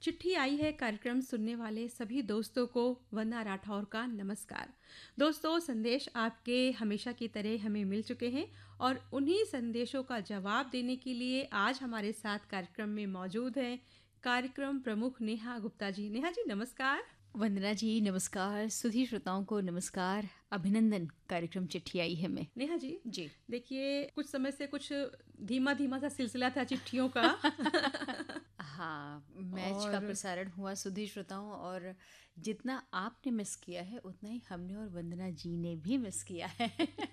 चिट्ठी आई है कार्यक्रम सुनने वाले सभी दोस्तों को वंदना राठौर का नमस्कार। दोस्तों, संदेश आपके हमेशा की तरह हमें मिल चुके हैं और उन्हीं संदेशों का जवाब देने के लिए आज हमारे साथ कार्यक्रम में मौजूद हैं कार्यक्रम प्रमुख नेहा गुप्ता जी। नेहा जी नमस्कार। वंदना जी नमस्कार, सुधी श्रोताओं को नमस्कार, अभिनंदन। कार्यक्रम चिट्ठी आई है में नेहा जी जी। देखिए, कुछ समय से कुछ धीमा धीमा सा सिलसिला था चिट्ठियों का। हाँ, मैच का और प्रसारण हुआ सुधी श्रोताओं, और जितना आपने मिस किया है उतना ही हमने और वंदना जी ने भी मिस किया है।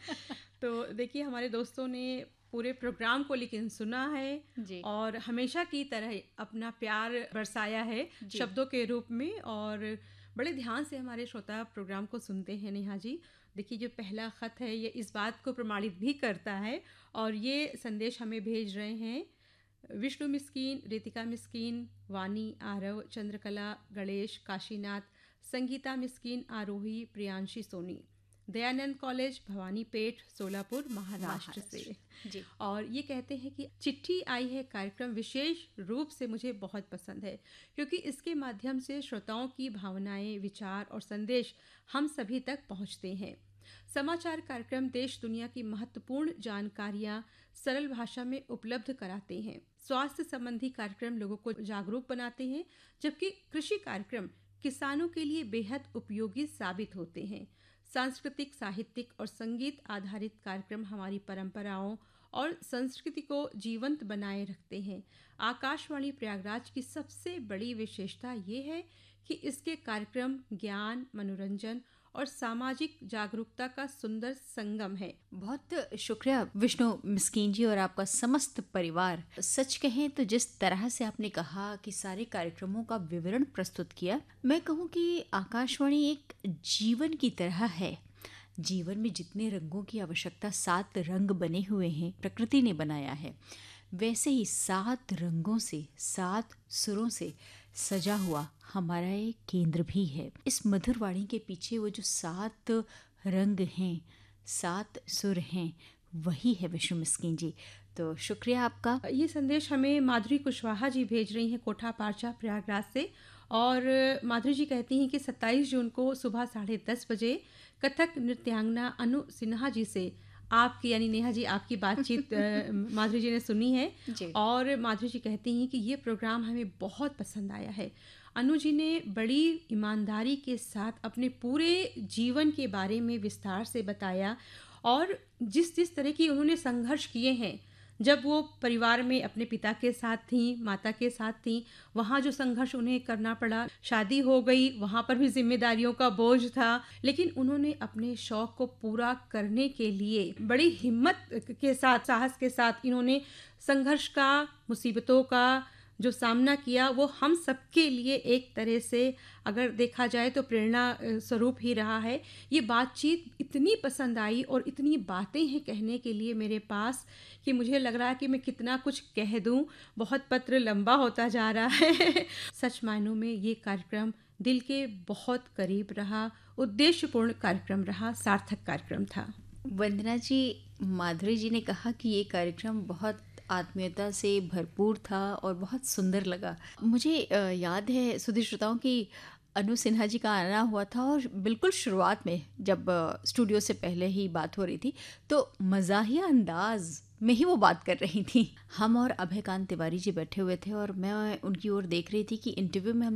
तो देखिए, हमारे दोस्तों ने पूरे प्रोग्राम को लेकिन सुना है जी और हमेशा की तरह अपना प्यार बरसाया है जी। शब्दों के रूप में, और बड़े ध्यान से हमारे श्रोता प्रोग्राम को सुनते हैं। नेहा जी देखिए, जो पहला ख़त है ये इस बात को प्रमाणित भी करता है, और ये संदेश हमें भेज रहे हैं विष्णु मिस्कीन, रितिका मिस्कीन, वानी, आरव, चंद्रकला, गणेश, काशीनाथ, संगीता मिस्कीन, आरोही, प्रियांशी सोनी, दयानंद कॉलेज, भवानीपेट, सोलापुर, महाराष्ट्र से। जी और ये कहते हैं कि चिट्ठी आई है कार्यक्रम विशेष रूप से मुझे बहुत पसंद है, क्योंकि इसके माध्यम से श्रोताओं की भावनाएं, विचार और संदेश हम सभी तक पहुंचते हैं। समाचार कार्यक्रम देश दुनिया की महत्वपूर्ण जानकारियां सरल भाषा में उपलब्ध कराते हैं। स्वास्थ्य संबंधी कार्यक्रम लोगों को जागरूक बनाते हैं, जबकि कृषि कार्यक्रम किसानों के लिए बेहद उपयोगी साबित होते हैं। सांस्कृतिक, साहित्यिक और संगीत आधारित कार्यक्रम हमारी परंपराओं और संस्कृति को जीवंत बनाए रखते हैं। आकाशवाणी प्रयागराज की सबसे बड़ी विशेषता ये है कि इसके कार्यक्रम ज्ञान, मनोरंजन और सामाजिक जागरूकता का सुंदर संगम है। बहुत शुक्रिया विष्णु मिस्कीन जी और आपका समस्त परिवार। सच कहें तो जिस तरह से आपने कहा कि सारे कार्यक्रमों का विवरण प्रस्तुत किया, मैं कहूँ कि आकाशवाणी एक जीवन की तरह है। जीवन में जितने रंगों की आवश्यकता, 7 रंग बने हुए हैं, प्रकृति ने बनाया है, वैसे ही 7 रंगों से, 7 सुरों से सजा हुआ हमारा एक केंद्र भी है। इस मधुर वाणी के पीछे वो जो 7 रंग हैं, 7 सुर हैं, वही है विष्णु मिस्कीन जी। तो शुक्रिया आपका। ये संदेश हमें माधुरी कुशवाहा जी भेज रही हैं कोठा पारचा प्रयागराज से, और माधुरी जी कहती हैं कि 27 जून को सुबह 10:30 बजे कथक नृत्यांगना अनु सिन्हा जी से आपकी, यानी नेहा जी, आपकी बातचीत माधुरी जी ने सुनी है। जी और माधुरी जी कहती हैं कि ये प्रोग्राम हमें बहुत पसंद आया है। अनु जी ने बड़ी ईमानदारी के साथ अपने पूरे जीवन के बारे में विस्तार से बताया, और जिस जिस तरह की उन्होंने संघर्ष किए हैं जब वो परिवार में अपने पिता के साथ थीं, माता के साथ थीं, वहाँ जो संघर्ष उन्हें करना पड़ा, शादी हो गई, वहाँ पर भी जिम्मेदारियों का बोझ था, लेकिन उन्होंने अपने शौक को पूरा करने के लिए बड़ी हिम्मत के साथ, साहस के साथ इन्होंने संघर्ष का, मुसीबतों का जो सामना किया, वो हम सबके लिए एक तरह से अगर देखा जाए तो प्रेरणा स्वरूप ही रहा है। ये बातचीत इतनी पसंद आई और इतनी बातें हैं कहने के लिए मेरे पास कि मुझे लग रहा है कि मैं कितना कुछ कह दूं। बहुत पत्र लंबा होता जा रहा है। सच मायनों में ये कार्यक्रम दिल के बहुत करीब रहा, उद्देश्यपूर्ण कार्यक्रम रहा, सार्थक कार्यक्रम था। वंदना जी, माधुरी जी ने कहा कि ये कार्यक्रम बहुत आत्मीयता से भरपूर था और बहुत सुंदर लगा। मुझे याद है सुधी श्रोताओं की अनु सिन्हा जी का आना हुआ था, और बिल्कुल शुरुआत में जब स्टूडियो से पहले ही बात हो रही थी तो मज़ाहिया अंदाज में ही वो बात कर रही थी। हम और अभयकांत तिवारी जी बैठे हुए थे और मैं उनकी ओर देख रही थी कि इंटरव्यू में हम